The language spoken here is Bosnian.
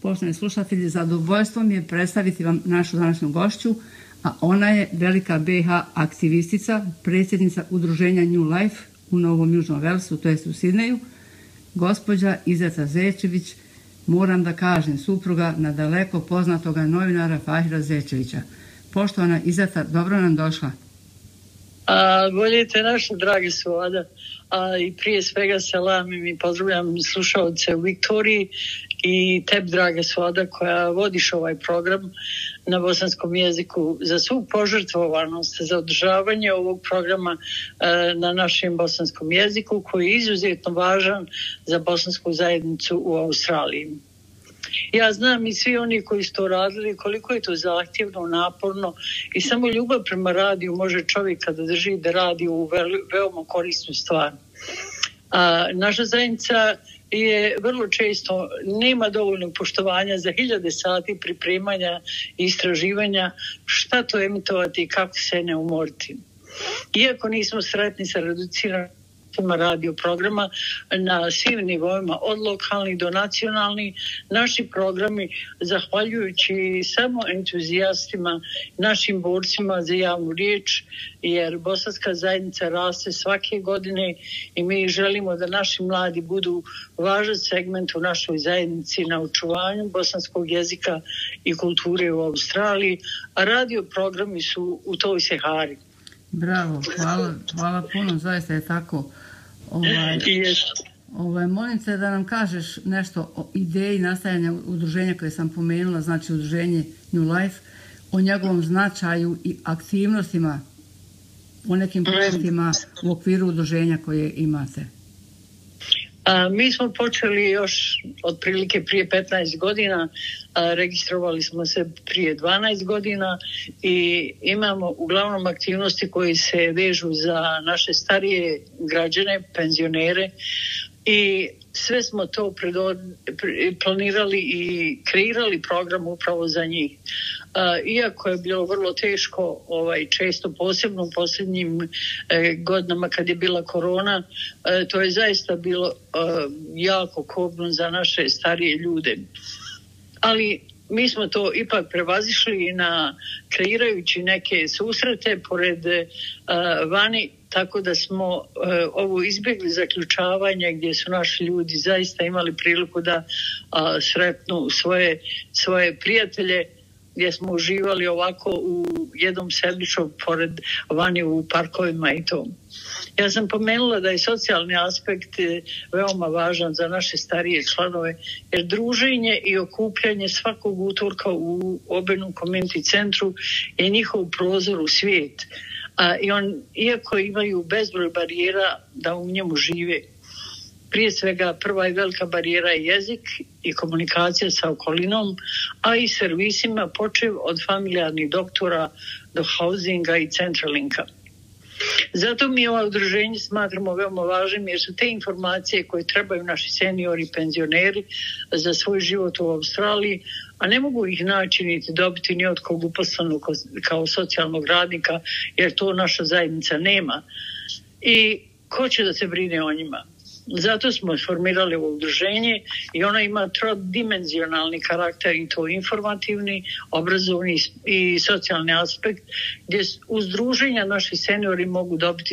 Poštovani slušatelji, zadovoljstvo mi je predstaviti vam našu današnju gošću, a ona je velika BiH aktivistica, predsjednica udruženja New Life u Novom Južnom Velsu, to jest u Sidneju, gospođa Izeta Zečević, moram da kažem, supruga nadaleko poznatoga novinara Fahira Zečevića. Poštovana Izeta, dobro nam došla. Voljete naše dragi Suada, i prije svega selamim i pozdravljam slušalce u Viktoriji i tebi draga Suada koja vodiš ovaj program na bosanskom jeziku za svu požrtvovanost za održavanje ovog programa na našem bosanskom jeziku koji je izuzetno važan za bosansku zajednicu u Australiji. Ja znam i svi oni koji su to radili koliko je to zahtjevno, naporno i samo ljubav prema radiju može čovjeka da drži da radi u veoma korisnu stvar. Naša zajednica je vrlo često nema dovoljnog poštovanja za 1000 sati pripremanja i istraživanja šta to emitovati i kako se ne umoriti. Iako nismo sretni sa reduciranim radio programa na svim nivoima, od lokalnih do nacionalnih, naši programi, zahvaljujući samo entuzijastima, našim borcima za javnu riječ, jer bosanska zajednica raste svake godine i mi želimo da naši mladi budu važan segment u našoj zajednici na očuvanju bosanskog jezika i kulture u Australiji, a radio programi su u toj sehari. Bravo, hvala puno, zaista je tako. Molim te da nam kažeš nešto o ideji nastajanja udruženja koje sam pomenula, znači udruženje New Life, o njegovom značaju i aktivnostima, o nekim projektima u okviru udruženja koje imate. Mi smo počeli još otprilike prije 15 godina, registrovali smo se prije 12 godina i imamo uglavnom aktivnosti koje se vežu za naše starije građane, penzionere i sve smo to planirali i kreirali program upravo za njih. Iako je bilo vrlo teško, često posebno u posljednjim godinama kad je bila korona, to je zaista bilo jako kobno za naše starije ljude. Ali mi smo to ipak prevazišli kreirajući neke susrete pored vani, tako da smo ovo izbjegli zaključavanje gdje su naši ljudi zaista imali priliku da sretnu svoje prijatelje, gdje smo uživali ovako u jednom sedištu pored vani u parkovima i to. Ja sam pomenula da je socijalni aspekt veoma važan za naše starije članove, jer druženje i okupljanje svakog utorka u Obenom community centru je njihov prozor u svijet. Iako imaju bezbroj barijera da u njemu žive. Prije svega prva i velika barijera je jezik i komunikacija sa okolinom, a i servisima počev od familijarnih doktora do housinga i Centralinka. Zato mi ovo udruženje smatramo veoma važnim jer su te informacije koje trebaju naši seniori i penzioneri za svoj život u Australiji, a ne mogu ih naći niti dobiti ni od kog uposlenog kao socijalnog radnika jer to naša zajednica nema. I ko će da se brine o njima? Zato smo formirali ovo udruženje i ono ima trodimenzionalni karakter i to informativni, obrazovni i socijalni aspekt gdje uz druženja naši seniori mogu dobiti